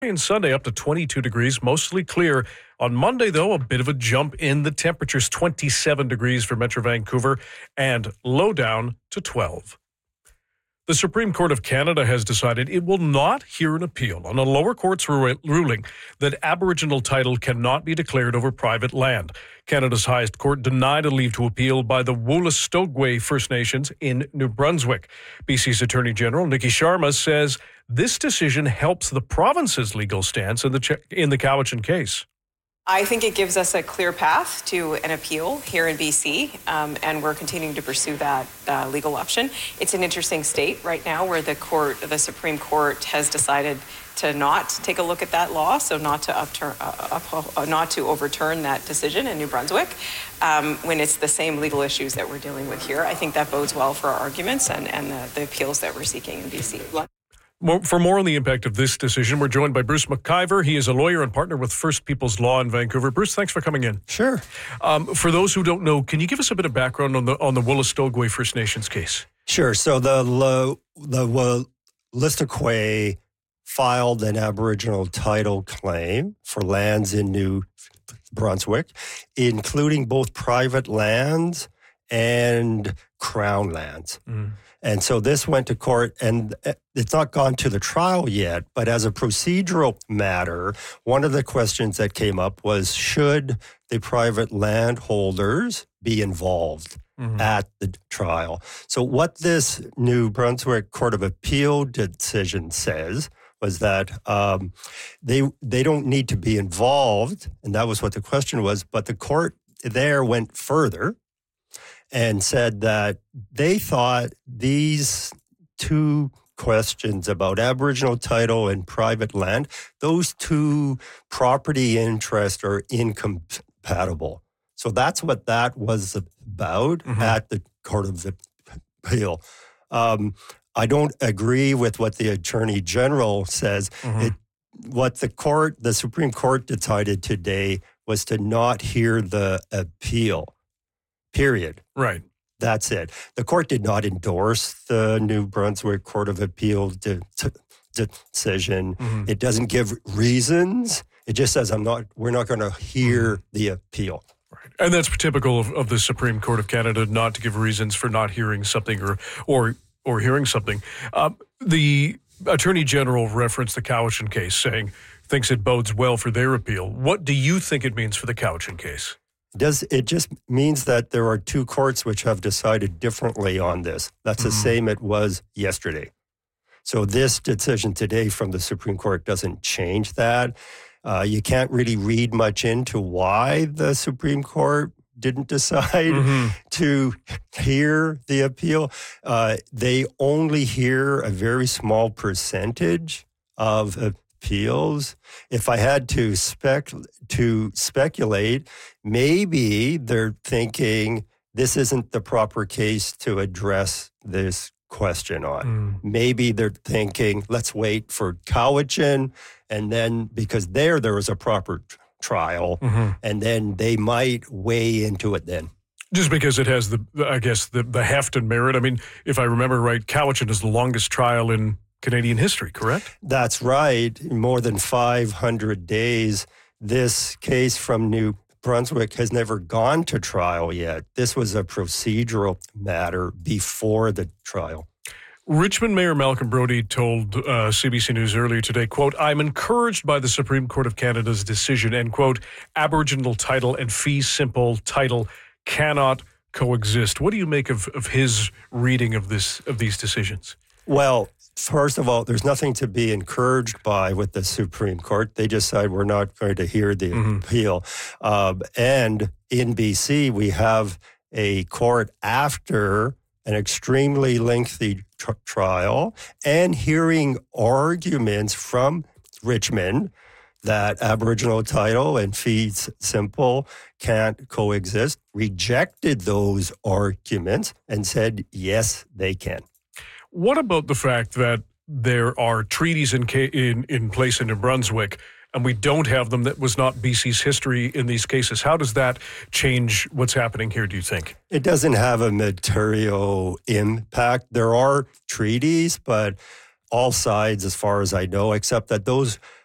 And Sunday up to 22 degrees, mostly clear. On Monday, though, a bit of a jump in the temperatures, 27 degrees for Metro Vancouver and low down to 12. The Supreme Court of Canada has decided it will not hear an appeal on a lower court's ruling that Aboriginal title cannot be declared over private land. Canada's highest court denied a leave to appeal by the Wolastoqey First Nations in New Brunswick. BC's Attorney General Nikki Sharma says this decision helps the province's legal stance in the Cowichan case. I think it gives us a clear path to an appeal here in BC, and we're continuing to pursue that legal option. It's an interesting state right now where the Supreme Court has decided to not take a look at that law, so not to overturn that decision in New Brunswick when it's the same legal issues that we're dealing with here. I think that bodes well for our arguments and the appeals that we're seeking in BC. For more on the impact of this decision, we're joined by Bruce McIver. He is a lawyer and partner with First Peoples Law in Vancouver. Bruce, thanks for coming in. Sure. For those who don't know, can you give us a bit of background on the Wolastoqey First Nations case? Sure. So the Wolastoqey filed an Aboriginal title claim for lands in New Brunswick, including both private lands and Crown lands. And so this went to court, and it's not gone to the trial yet, but as a procedural matter, one of the questions that came up was, should the private landholders be involved at the trial? So what this New Brunswick Court of Appeal decision says was that they don't need to be involved, and that was what the question was, but the court there went further and said that they thought these two questions about Aboriginal title and private land, those two property interests are incompatible. So that's what that was about at the Court of Appeal. I don't agree with what the Attorney General says. What the Supreme Court decided today was to not hear the appeal. Period. Right. That's it. The court did not endorse the New Brunswick Court of Appeal decision. It doesn't give reasons. It just says we're not going to hear the appeal. Right. And that's typical of the Supreme Court of Canada, not to give reasons for not hearing something or hearing something. The Attorney General referenced the Cowichan case, saying thinks it bodes well for their appeal. What do you think it means for the Cowichan case? It just means that there are two courts which have decided differently on this. That's the same it was yesterday. So this decision today from the Supreme Court doesn't change that. You can't really read much into why the Supreme Court didn't decide to hear the appeal. They only hear a very small percentage of appeals. If I had to speculate, maybe they're thinking this isn't the proper case to address this question on. Maybe they're thinking, let's wait for Cowichan, and then because there was a proper trial, and then they might weigh into it then. Just because it has the heft and merit. I mean, if I remember right, Cowichan is the longest trial in Canadian history, correct? That's right. More than 500 days. This case from New Brunswick has never gone to trial yet. This was a procedural matter before the trial. Richmond Mayor Malcolm Brody told CBC News earlier today, quote, "I'm encouraged by the Supreme Court of Canada's decision," end quote. Aboriginal title and fee simple title cannot coexist. What do you make of his reading of these decisions? Well, first of all, there's nothing to be encouraged by with the Supreme Court. They decide we're not going to hear the appeal. And in BC, we have a court after an extremely lengthy trial and hearing arguments from Richmond that Aboriginal title and fee simple can't coexist, rejected those arguments and said, yes, they can. What about the fact that there are treaties in place in New Brunswick and we don't have them? That was not BC's history in these cases. How does that change what's happening here, do you think? It doesn't have a material impact. There are treaties, but all sides, as far as I know, except that those